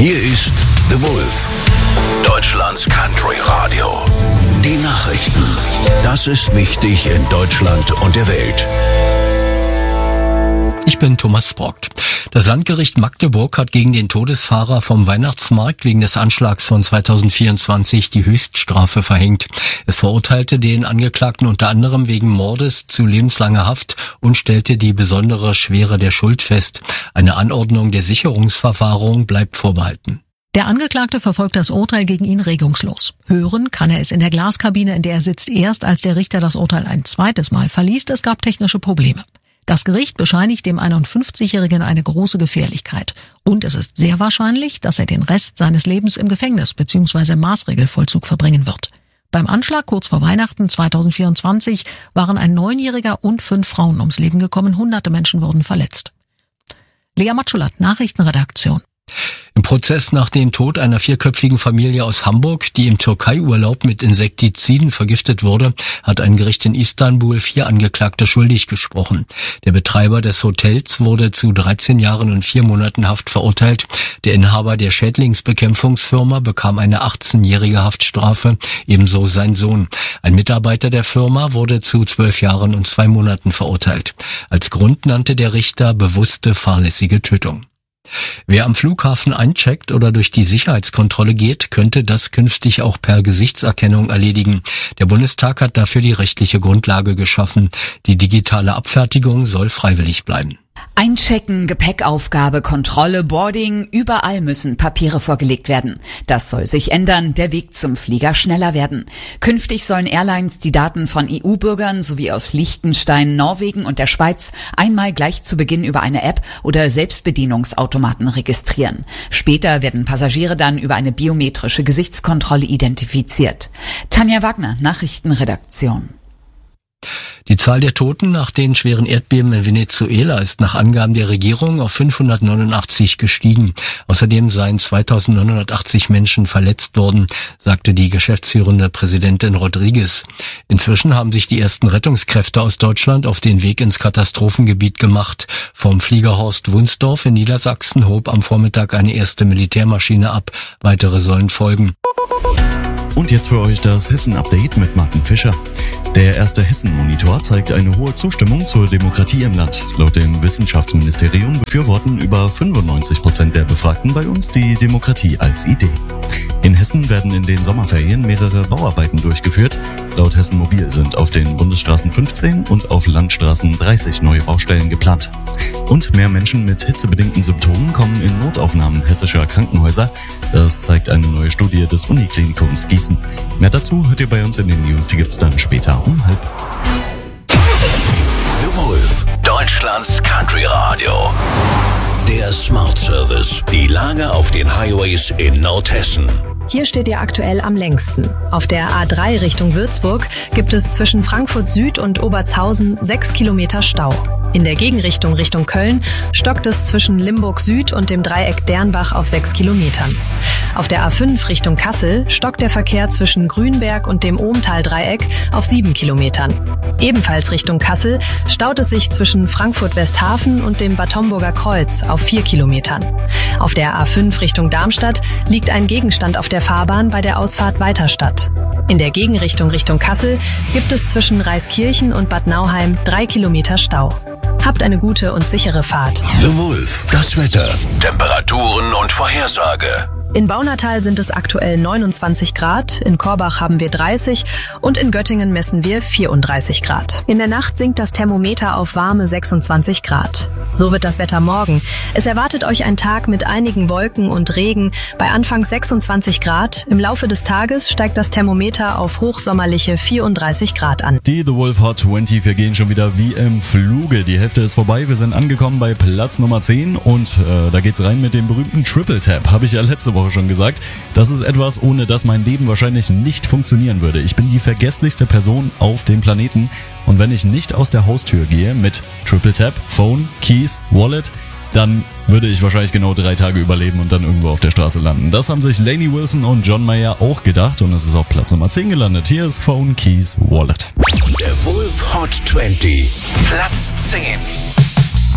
Hier ist The Wolf, Deutschlands Country Radio. Die Nachrichten. Das ist wichtig in Deutschland und der Welt. Ich bin Thomas Brockt. Das Landgericht Magdeburg hat gegen den Todesfahrer vom Weihnachtsmarkt wegen des Anschlags von 2024 die Höchststrafe verhängt. Es verurteilte den Angeklagten unter anderem wegen Mordes zu lebenslanger Haft und stellte die besondere Schwere der Schuld fest. Eine Anordnung der Sicherungsverwahrung bleibt vorbehalten. Der Angeklagte verfolgt das Urteil gegen ihn regungslos. Hören kann er es in der Glaskabine, in der er sitzt, erst als der Richter das Urteil ein zweites Mal verliest. Es gab technische Probleme. Das Gericht bescheinigt dem 51-Jährigen eine große Gefährlichkeit. Und es ist sehr wahrscheinlich, dass er den Rest seines Lebens im Gefängnis bzw. im Maßregelvollzug verbringen wird. Beim Anschlag kurz vor Weihnachten 2024 waren ein 9-Jähriger und 5 Frauen ums Leben gekommen. Hunderte Menschen wurden verletzt. Lea Matschulat, Nachrichtenredaktion. Im Prozess nach dem Tod einer 4-köpfigen Familie aus Hamburg, die im Türkei-Urlaub mit Insektiziden vergiftet wurde, hat ein Gericht in Istanbul 4 Angeklagte schuldig gesprochen. Der Betreiber des Hotels wurde zu 13 Jahren und 4 Monaten Haft verurteilt. Der Inhaber der Schädlingsbekämpfungsfirma bekam eine 18-jährige Haftstrafe, ebenso sein Sohn. Ein Mitarbeiter der Firma wurde zu 12 Jahren und 2 Monaten verurteilt. Als Grund nannte der Richter bewusste fahrlässige Tötung. Wer am Flughafen eincheckt oder durch die Sicherheitskontrolle geht, könnte das künftig auch per Gesichtserkennung erledigen. Der Bundestag hat dafür die rechtliche Grundlage geschaffen. Die digitale Abfertigung soll freiwillig bleiben. Einchecken, Gepäckaufgabe, Kontrolle, Boarding, überall müssen Papiere vorgelegt werden. Das soll sich ändern, der Weg zum Flieger schneller werden. Künftig sollen Airlines die Daten von EU-Bürgern sowie aus Liechtenstein, Norwegen und der Schweiz einmal gleich zu Beginn über eine App oder Selbstbedienungsautomaten registrieren. Später werden Passagiere dann über eine biometrische Gesichtskontrolle identifiziert. Tanja Wagner, Nachrichtenredaktion. Die Zahl der Toten nach den schweren Erdbeben in Venezuela ist nach Angaben der Regierung auf 589 gestiegen. Außerdem seien 2980 Menschen verletzt worden, sagte die geschäftsführende Präsidentin Rodriguez. Inzwischen haben sich die ersten Rettungskräfte aus Deutschland auf den Weg ins Katastrophengebiet gemacht. Vom Flieger Horst Wunsdorf in Niedersachsen hob am Vormittag eine erste Militärmaschine ab. Weitere sollen folgen. Und jetzt für euch das Hessen-Update mit Martin Fischer. Der erste Hessen-Monitor zeigt eine hohe Zustimmung zur Demokratie im Land. Laut dem Wissenschaftsministerium befürworten über 95% der Befragten bei uns die Demokratie als Idee. In Hessen werden in den Sommerferien mehrere Bauarbeiten durchgeführt. Laut Hessen Mobil sind auf den Bundesstraßen 15 und auf Landstraßen 30 neue Baustellen geplant. Und mehr Menschen mit hitzebedingten Symptomen kommen in Notaufnahmen hessischer Krankenhäuser. Das zeigt eine neue Studie des Uniklinikums Gießen. Mehr dazu hört ihr bei uns in den News, die gibt's dann später um 12:30. The Wolf, Deutschlands Country Radio. Der Smart Service. Die Lage auf den Highways in Nordhessen. Hier steht ihr aktuell am längsten. Auf der A3 Richtung Würzburg gibt es zwischen Frankfurt Süd und Obertshausen 6 Kilometer Stau. In der Gegenrichtung Richtung Köln stockt es zwischen Limburg Süd und dem Dreieck Dernbach auf 6 Kilometern. Auf der A5 Richtung Kassel stockt der Verkehr zwischen Grünberg und dem Ohmtal-Dreieck auf 7 Kilometern. Ebenfalls Richtung Kassel staut es sich zwischen Frankfurt-Westhafen und dem Bad Homburger Kreuz auf 4 Kilometern. Auf der A5 Richtung Darmstadt liegt ein Gegenstand auf der Fahrbahn bei der Ausfahrt Weiterstadt. In der Gegenrichtung Richtung Kassel gibt es zwischen Reiskirchen und Bad Nauheim 3 Kilometer Stau. Habt eine gute und sichere Fahrt. The Wolf, das Wetter, Temperaturen und Vorhersage. In Baunatal sind es aktuell 29 Grad, in Korbach haben wir 30 und in Göttingen messen wir 34 Grad. In der Nacht sinkt das Thermometer auf warme 26 Grad. So wird das Wetter morgen. Es erwartet euch ein Tag mit einigen Wolken und Regen bei anfangs 26 Grad. Im Laufe des Tages steigt das Thermometer auf hochsommerliche 34 Grad an. Die The Wolf Hot 20 vergehen schon wieder wie im Fluge. Die Hälfte ist vorbei. Wir sind angekommen bei Platz Nummer 10 und da geht's rein mit dem berühmten Triple Tap. Habe ich ja letzte Woche schon gesagt. Das ist etwas, ohne das mein Leben wahrscheinlich nicht funktionieren würde. Ich bin die vergesslichste Person auf dem Planeten und wenn ich nicht aus der Haustür gehe mit Triple Tap, Phone, Keys, Wallet, dann würde ich wahrscheinlich genau 3 Tage überleben und dann irgendwo auf der Straße landen. Das haben sich Lainey Wilson und John Mayer auch gedacht und es ist auf Platz Nummer 10 gelandet. Hier ist Phone, Keys, Wallet. Der Wolf Hot 20, Platz 10.